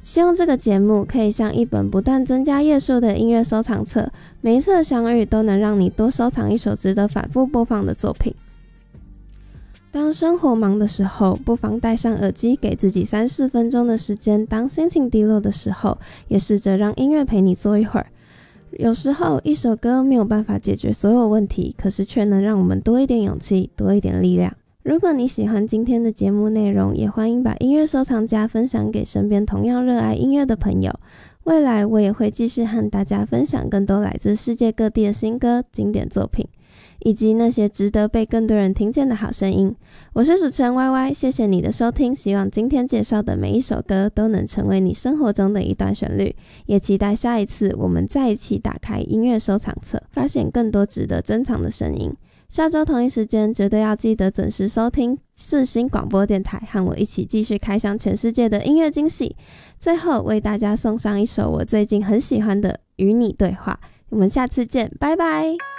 希望这个节目可以像一本不断增加页数的音乐收藏册，每一次的相遇都能让你多收藏一首值得反复播放的作品。当生活忙的时候，不妨戴上耳机，给自己3-4分钟的时间。当心情低落的时候，也试着让音乐陪你坐一会儿。有时候一首歌没有办法解决所有问题，可是却能让我们多一点勇气，多一点力量。如果你喜欢今天的节目内容，也欢迎把音乐收藏家分享给身边同样热爱音乐的朋友。未来我也会继续和大家分享更多来自世界各地的新歌、经典作品，以及那些值得被更多人听见的好声音。我是主持人 YY， 谢谢你的收听，希望今天介绍的每一首歌都能成为你生活中的一段旋律，也期待下一次我们再一起打开音乐收藏册，发现更多值得珍藏的声音。下周同一时间绝对要记得准时收听世新广播电台，和我一起继续开箱全世界的音乐惊喜。最后为大家送上一首我最近很喜欢的《与你对话》，我们下次见，拜拜。